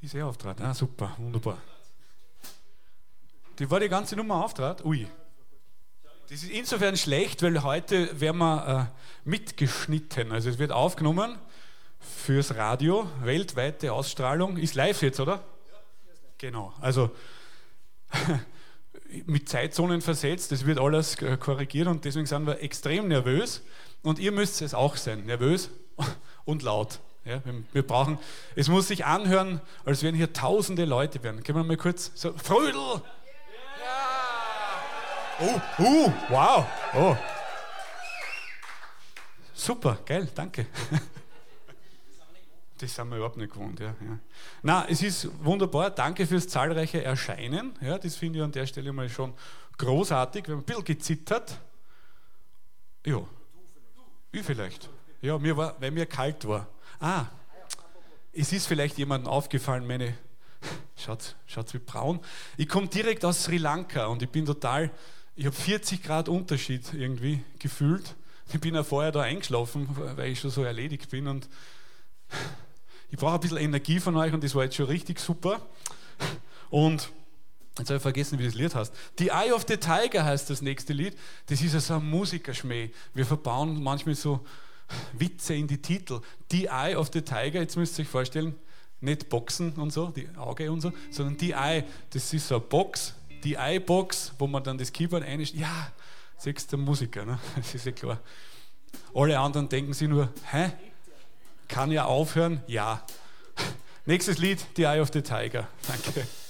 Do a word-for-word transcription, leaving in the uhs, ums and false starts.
Ist eh auftrat. Ah, super, wunderbar. Die war die ganze Nummer auftrat? Ui. Das ist insofern schlecht, weil heute werden wir äh, mitgeschnitten. Also es wird aufgenommen fürs Radio, weltweite Ausstrahlung. Ist live jetzt, oder? Genau. Also mit Zeitzonen versetzt, das wird alles korrigiert und deswegen sind wir extrem nervös. Und ihr müsst es auch sein, nervös und laut. Ja, wir brauchen, es muss sich anhören, als wenn hier tausende Leute wären. Können wir mal kurz so, Frödel! Ja! Oh, uh, wow! Oh. Super, geil, danke. Das sind wir überhaupt nicht gewohnt. Ja, ja. Na, es ist wunderbar, danke fürs zahlreiche Erscheinen. Ja, das finde ich an der Stelle mal schon großartig. Wir haben ein bisschen gezittert. Ja, ich vielleicht. Ja, mir war, weil mir kalt war. Ah, es ist vielleicht jemandem aufgefallen, meine, schaut, schaut wie braun. Ich komme direkt aus Sri Lanka und ich bin total, ich habe vierzig Grad Unterschied irgendwie gefühlt. Ich bin ja vorher da eingeschlafen, weil ich schon so erledigt bin und ich brauche ein bisschen Energie von euch und das war jetzt schon richtig super. Und jetzt habe ich vergessen, wie das Lied heißt. The Eye of the Tiger heißt das nächste Lied. Das ist ja so ein Musikerschmäh. Wir verbauen manchmal so Witze in die Titel. The Eye of the Tiger, jetzt müsst ihr euch vorstellen, nicht Boxen und so, die Auge und so, sondern The Eye, das ist so eine Box, die Eye-Box, wo man dann das Keyboard einstellt. Ja, sechst der Musiker, ne? Das ist ja klar. Alle anderen denken sich nur, hä? Kann ja aufhören? Ja. Nächstes Lied, The Eye of the Tiger. Danke.